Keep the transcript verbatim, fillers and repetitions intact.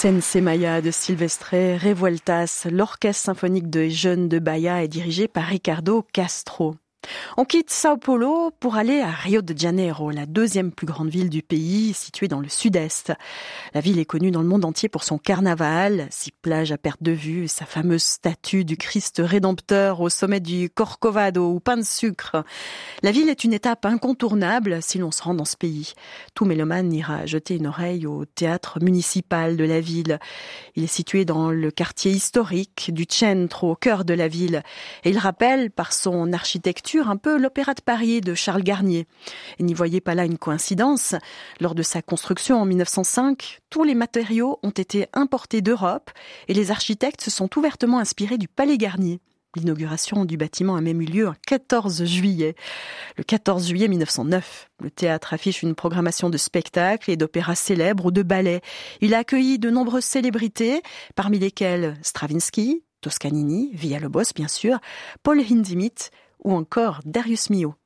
Sensei Maya de Silvestre Revueltas, l'orchestre symphonique des jeunes de Bahia est dirigé par Ricardo Castro. On quitte Sao Paulo pour aller à Rio de Janeiro, la deuxième plus grande ville du pays, située dans le sud-est. La ville est connue dans le monde entier pour son carnaval, ses plages à perte de vue, sa fameuse statue du Christ rédempteur au sommet du Corcovado ou pain de sucre. La ville est une étape incontournable si l'on se rend dans ce pays. Tout mélomane ira jeter une oreille au théâtre municipal de la ville. Il est situé dans le quartier historique du Centro, au cœur de la ville. Et il rappelle par son architecture un peu l'Opéra de Paris de Charles Garnier. Et n'y voyez pas là une coïncidence. Lors de sa construction en mille neuf cent cinq, tous les matériaux ont été importés d'Europe et les architectes se sont ouvertement inspirés du Palais Garnier. L'inauguration du bâtiment a même eu lieu le quatorze juillet. Le quatorze juillet mille neuf cent neuf, le théâtre affiche une programmation de spectacles et d'opéras célèbres ou de ballets. Il a accueilli de nombreuses célébrités, parmi lesquelles Stravinsky, Toscanini, Villalobos bien sûr, Paul Hindemith ou encore Darius Milhaud.